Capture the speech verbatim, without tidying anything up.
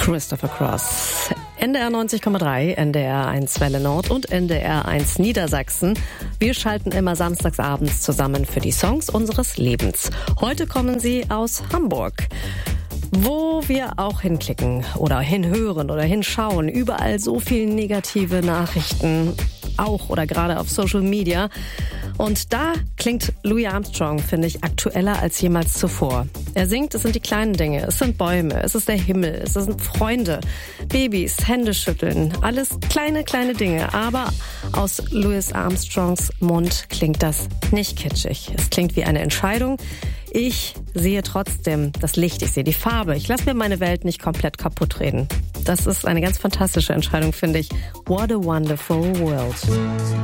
Christopher Cross. N D R neunzig Komma drei, N D R eins Welle Nord und N D R eins Niedersachsen. Wir schalten immer samstagsabends zusammen für die Songs unseres Lebens. Heute kommen sie aus Hamburg, wo wir auch hinklicken oder hinhören oder hinschauen. Überall so viele negative Nachrichten, auch oder gerade auf Social Media. Und da klingt Louis Armstrong, finde ich, aktueller als jemals zuvor. Er singt, es sind die kleinen Dinge, es sind Bäume, es ist der Himmel, es sind Freunde, Babys, Hände schütteln, alles kleine, kleine Dinge. Aber aus Louis Armstrongs Mund klingt das nicht kitschig. Es klingt wie eine Entscheidung. Ich sehe trotzdem das Licht, ich sehe die Farbe. Ich lasse mir meine Welt nicht komplett kaputt reden. Das ist eine ganz fantastische Entscheidung, finde ich. What a wonderful world.